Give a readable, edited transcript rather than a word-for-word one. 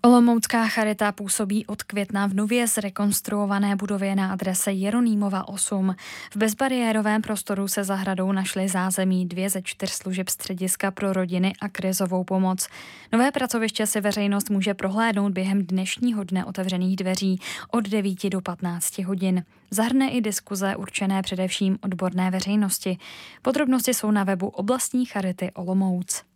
Olomoucká charita působí od května v nově zrekonstruované budově na adrese Jeronýmova 8. V bezbariérovém prostoru se zahradou našly zázemí 2 ze 4 služeb střediska pro rodiny a krizovou pomoc. Nové pracoviště si veřejnost může prohlédnout během dnešního dne otevřených dveří od 9 do 15 hodin. Zahrne i diskuze určené především odborné veřejnosti. Podrobnosti jsou na webu oblastní charity Olomouc.